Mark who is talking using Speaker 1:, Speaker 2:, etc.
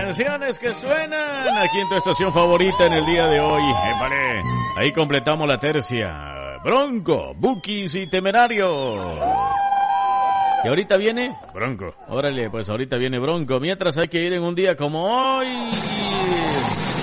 Speaker 1: canciones que suenan aquí en tu estación favorita en el día de hoy. Épale, ahí completamos la tercia. Bronco, Bukis y Temerarios. Y ahorita viene Bronco. Órale, pues ahorita viene Bronco. Mientras hay que ir en un día como hoy.